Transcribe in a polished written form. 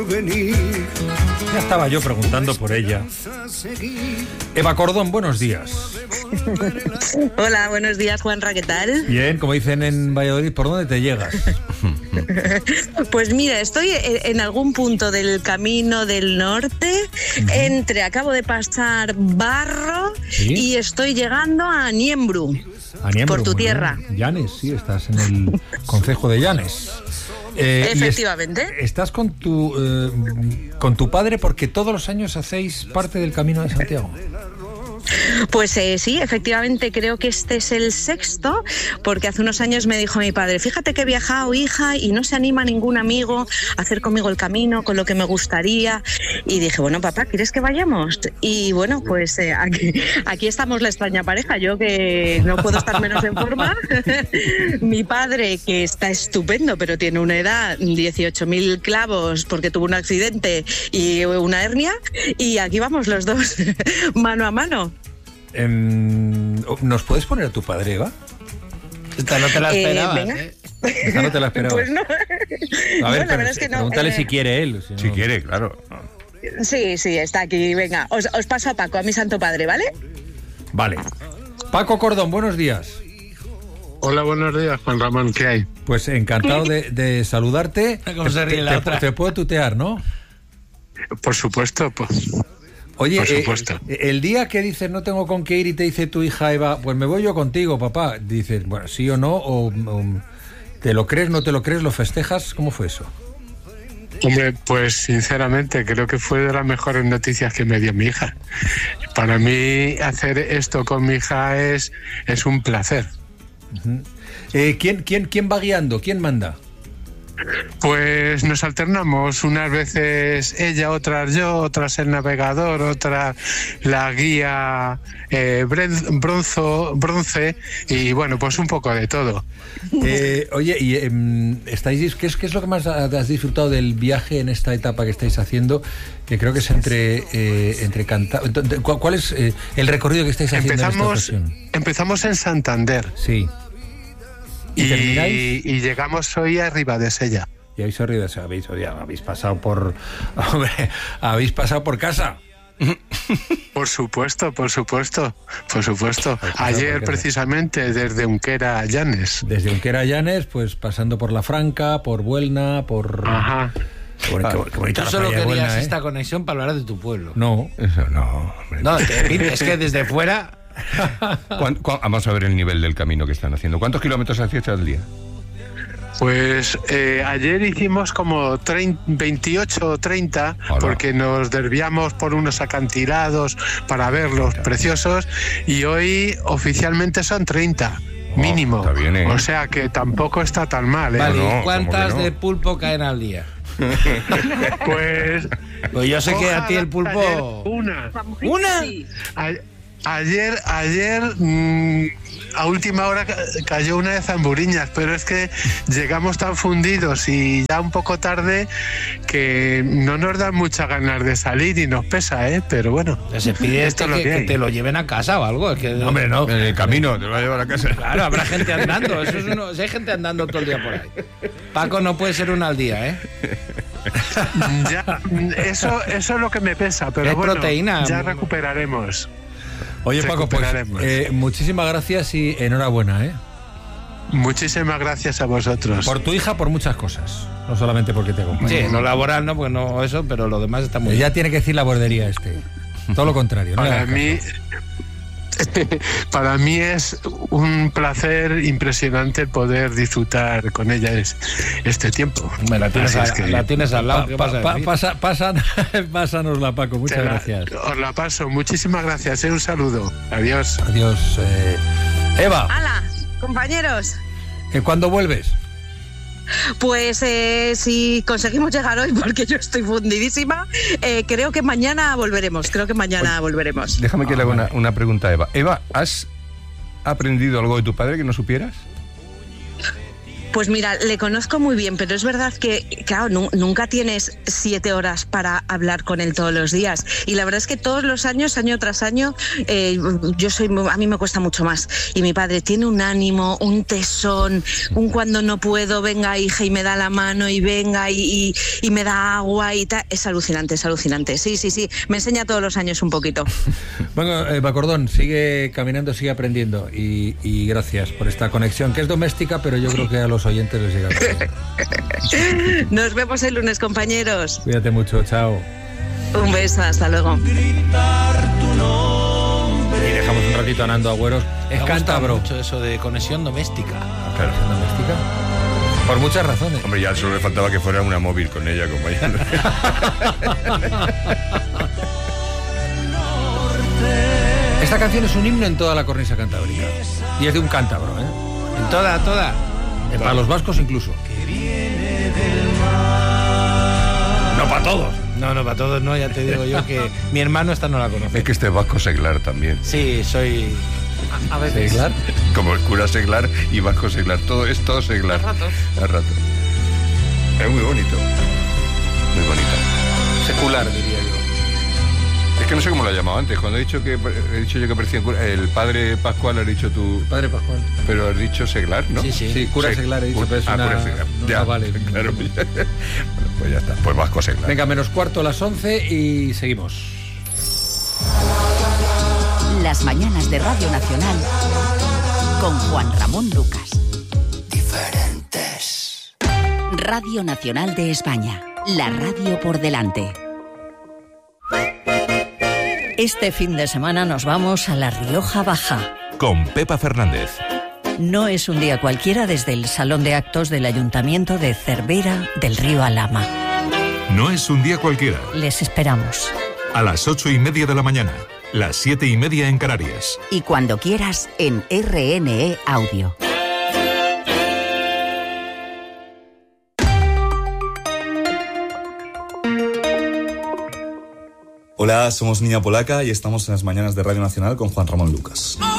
Ya estaba yo preguntando por ella. Eva Cordón, buenos días. Hola, buenos días, Juanra, ¿qué tal? Bien, como dicen en Valladolid, ¿por dónde te llegas? Pues mira, estoy en algún punto del camino del norte, acabo de pasar Barro, ¿sí? Y estoy llegando a Niembru, por tu tierra. Llanes, sí, estás en el concejo de Llanes. Efectivamente. ¿Estás con tu padre porque todos los años hacéis parte del Camino de Santiago? Pues sí, efectivamente creo que este es el sexto, porque hace unos años me dijo mi padre, fíjate que he viajado, hija, y no se anima ningún amigo a hacer conmigo el camino, con lo que me gustaría. Y dije, bueno, papá, ¿quieres que vayamos? Y bueno, pues aquí estamos la extraña pareja, yo que no puedo estar menos en forma, mi padre que está estupendo, pero tiene una edad, 18.000 clavos, porque tuvo un accidente y una hernia, y aquí vamos los dos, mano a mano. ¿Nos puedes poner a tu padre, Eva? Esta no te la esperabas, ¿eh? Esta no te la esperabas. Pues no. A ver, no, la verdad es que no. Pregúntale si quiere él. Si quiere, claro. Sí, está aquí. Venga, os paso a Paco, a mi santo padre, ¿vale? Vale. Paco Cordón, buenos días. Hola, buenos días, Juan Ramón, ¿qué hay? Pues encantado de saludarte. ¿Cómo se ríe la otra? Te puedo tutear, ¿no? Por supuesto, pues. Oye, por supuesto. El día que dices no tengo con qué ir y te dice tu hija Eva, pues me voy yo contigo, papá, dices, bueno, sí o no, o ¿te lo crees, no te lo crees, lo festejas? ¿Cómo fue eso? Hombre, pues sinceramente creo que fue de las mejores noticias que me dio mi hija. Para mí hacer esto con mi hija es un placer. Uh-huh. ¿Quién va guiando? ¿Quién manda? Pues nos alternamos, unas veces ella, otras yo, otras el navegador, otra la guía bronce y bueno, pues un poco de todo. Oye, y ¿qué es lo que más has disfrutado del viaje en esta etapa que estáis haciendo? Que creo que es entre Cantabria. ¿Cuál es el recorrido que estáis haciendo en esta ocasión? Empezamos en Santander. Sí. ¿Y llegamos hoy a Ribadesella. Y habéis pasado por... Hombre, habéis pasado por casa. Por supuesto. Ayer precisamente desde Unquera a Llanes. Desde Unquera a Llanes, pues pasando por La Franca, por Buelna, por... Ajá. Qué bonita. Tú solo querías Buelna, esta conexión para hablar de tu pueblo. No, eso no. Hombre. No, es que desde fuera... Vamos a ver el nivel del camino que están haciendo. ¿Cuántos kilómetros hacías al día? Pues ayer hicimos como 28 o 30. Hola. Porque nos desviamos por unos acantilados para verlos preciosos y hoy oficialmente son 30. Mínimo. Está bien, ¿eh? O sea que tampoco está tan mal, ¿eh? Vale, No, ¿cuántas no? de pulpo caen al día? Pues yo sé que a ti el pulpo... ¿Una? Ayer a última hora cayó una de zamburiñas, pero es que llegamos tan fundidos y ya un poco tarde que no nos dan muchas ganas de salir y nos pesa, pero bueno. Se pide esto que te lo lleven a casa o algo. Es que, no, hombre, no. En el camino te lo va a llevar a casa. Claro, habrá gente andando. Si hay gente andando todo el día por ahí. Paco, no puede ser una al día, ¿eh? Ya, eso es lo que me pesa, pero es bueno, proteína. Ya recuperaremos. Oye, Paco, pues muchísimas gracias y enhorabuena, ¿eh? Muchísimas gracias a vosotros. Por tu hija, por muchas cosas. No solamente porque te acompaña. Sí, no laboral, no, pues no eso, pero lo demás está muy bien. Ya tiene que decir la bordería Todo lo contrario. ¿No? Para mí es un placer impresionante poder disfrutar con ella este tiempo. La tienes al lado. Pásanosla, Paco. Muchas gracias. Os la paso. Muchísimas gracias. Un saludo. Adiós. Adiós. Eva. ¡Hala, compañeros! ¿Cuándo vuelves? Pues si conseguimos llegar hoy, porque yo estoy fundidísima, creo que mañana volveremos. Déjame que le haga una pregunta a Eva. Eva, ¿has aprendido algo de tu padre que no supieras? Pues mira, le conozco muy bien, pero es verdad que, claro, nunca tienes 7 horas para hablar con él todos los días. Y la verdad es que todos los años, año tras año, a mí me cuesta mucho más. Y mi padre tiene un ánimo, un tesón, un cuando no puedo, venga hija, y me da la mano, y venga, y me da agua y tal. Es alucinante, es alucinante. Sí, me enseña todos los años un poquito. Bueno, Bacordón, sigue caminando, sigue aprendiendo. Y gracias por esta conexión, que es doméstica, pero yo creo que a los oyentes les llega. Nos vemos el lunes, compañeros. Cuídate mucho, chao. Un beso, hasta luego. Y dejamos un ratito a Nando Agüeros. Es cántabro. Mucho eso de conexión doméstica. Claro, doméstica. Por muchas razones. Hombre, ya solo le faltaba que fuera una móvil con ella, compañero. Esta canción es un himno en toda la cornisa cantábrica. Y es de un cántabro, ¿eh? En toda. Para los vascos incluso. No para todos. No, para todos no, ya te digo yo que mi hermano esta no la conoce. Es que este es vasco seglar también. Sí, soy... A veces. ¿Seglar? Como el cura seglar y vasco seglar. Todo es todo seglar. A ratos. Es muy bonito. Muy bonita. Secular, diría yo. Es que no sé cómo lo he llamado antes. Cuando he dicho yo que parecía el padre Pascual, has dicho tú... Padre Pascual. Pero has dicho seglar, ¿no? Sí, cura seglar he dicho, pero es cura seglar. Ya, vale. Claro. Bueno, pues ya está. Pues vasco seglar. Venga, menos cuarto, las 11 y seguimos. Las mañanas de Radio Nacional con Juan Ramón Lucas. Diferentes. Radio Nacional de España. La radio por delante. Este fin de semana nos vamos a La Rioja Baja. Con Pepa Fernández. No es un día cualquiera desde el Salón de Actos del Ayuntamiento de Cervera del Río Alhama. No es un día cualquiera. Les esperamos. A las 8:30 de la mañana. Las 7:30 en Canarias. Y cuando quieras en RNE Audio. Hola, somos Niña Polaca y estamos en las mañanas de Radio Nacional con Juan Ramón Lucas.